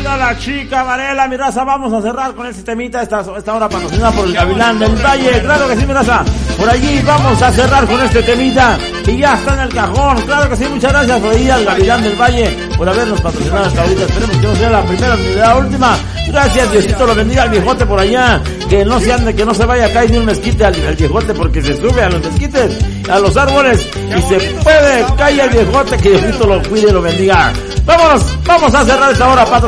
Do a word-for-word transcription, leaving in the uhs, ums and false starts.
Mira la chica Varela, mi raza, vamos a cerrar con este temita, esta, esta hora patrocinada por el Gavilán del Valle, claro que sí, mi raza, por allí vamos a cerrar con este temita, y ya está en el cajón, claro que sí, muchas gracias por ir al Gavilán del Valle, por habernos patrocinado hasta ahorita, esperemos que no sea la primera ni la última, gracias, Diosito lo bendiga al viejote por allá, que no se ande, que no se vaya a caer ni un mezquite al, al viejote, porque se sube a los mezquites, a los árboles, y se puede caer el viejote, que Diosito lo cuide y lo bendiga. Vámonos, vamos a cerrar esta hora, patrocinada